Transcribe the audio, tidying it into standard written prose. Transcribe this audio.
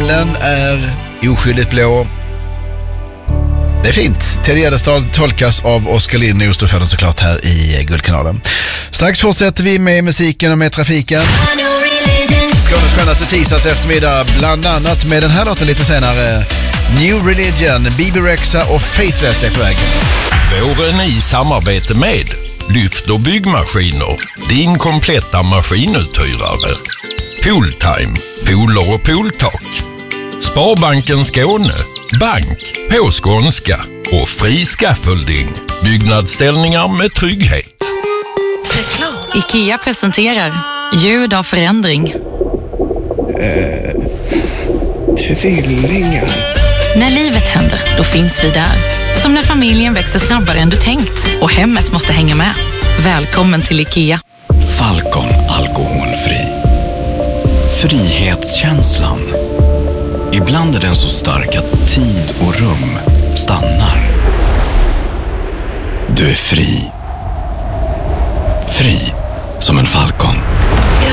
Himlen är oskyldigt blå. Det är fint. Ted Gärdestad tolkas av Oskar Lind och Josteföden såklart här i Guldkanalen. Strax fortsätter vi med musiken och med trafiken. Skånes skönaste tisdags eftermiddag, bland annat med den här låten lite senare. New Religion, Bibi Rexha och Faithless är på väg. Våren i samarbete med Lyft och byggmaskiner, din kompletta maskinuthyrare. Pooltime, pooler och pooltak. Sparbanken Skåne, bank på skånska och fri scaffolding, byggnadsställningar med trygghet. IKEA presenterar ljud av förändring. Tvillingar. När livet händer, då finns vi där. Som när familjen växer snabbare än du tänkt och hemmet måste hänga med. Välkommen till IKEA. Falcon alkoholfri. Frihetskänslan. Ibland är den så stark att tid och rum stannar. Du är fri. Fri som en falcon.